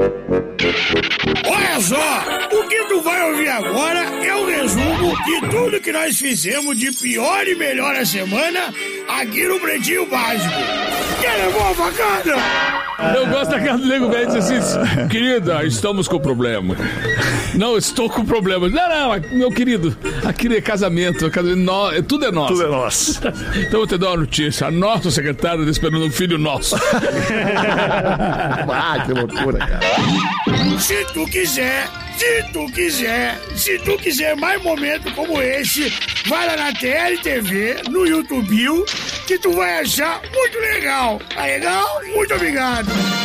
Olha só, o que tu vai ouvir agora é o resumo de tudo que nós fizemos de pior e melhor a semana aqui no Pretinho Básico. Quer levar a facada? Eu gosto daquela do nego velho diz assim: querida, estamos com problema. Não, estou com problema. Não, meu querido, aqui é casamento, tudo é nosso. Tudo é nosso. Então eu vou te dar uma notícia: a nossa secretária está esperando um filho nosso. Ah, que loucura, cara. Se tu quiser mais momentos como esse, vai lá na TLTV, no YouTube, que tu vai achar muito legal. Tá legal? Muito obrigado.